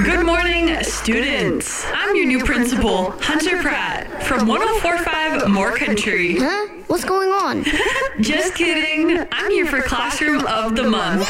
Good morning, students. I'm your new principal, Hunter Pratt, from 104.5 More Country. Huh? What's going on? Just kidding. I'm here for Classroom of the Month.